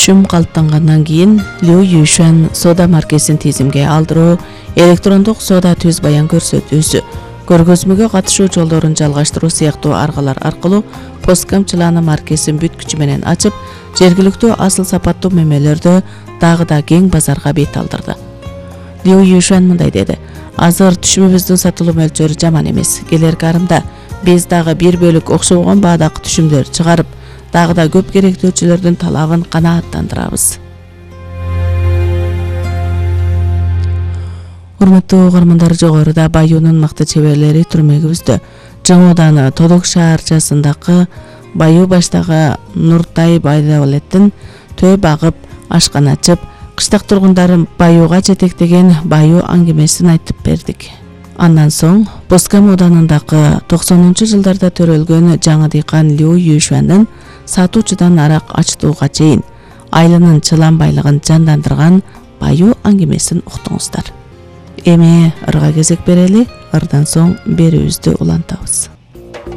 түшүм калыптангандан кийин Liu Yuxuan соода маркесин тизимге алдыруу, электрондук соода түз баян көрсөтүүсү, көргөзмөгө катышуу жолдорун жалгаштыруу сыяктуу аргалар аркылуу посткамчылааны маркесин бүт күчү менен ачып, жергиликтүү асыл сапаттуу мемелердө дагы да кең базарга бет алдырды. Liu Yuxuan мындай деди: "Азыр түшүмүбүздүн сатылуу мөлчөрү жаман эмес. Келерки арымда биз дагы бир бөлүк окшогон баадагы түшүмдөр чыгарып, дагы да көп керектөөчүлөрдүн талабын канааттандырабыз." Урматтуу угармандар, жогоруда Баюунун мыкты чеберлери түрмөгүбүздө Жаңы Тодок шаарчасындагы Баю баштагы Нуртай Байдабалеттин төө багып, ашкан ачып, кыштак тургундарын Баюуга жетектеген Баю аңгемесин айтып бердик. Андан соң Посткам оданындагы 90-жылдарда төрөлгөн жаңы дыйкан Liu Yuxuan'дын сатуучудан арак ачтууга чейин айлынын чылан байлыгын жандандырган Баю аңгемесин уктуңуздар. Эми ырга кезек берели, ырдан соң берүүбүздү улантабыз.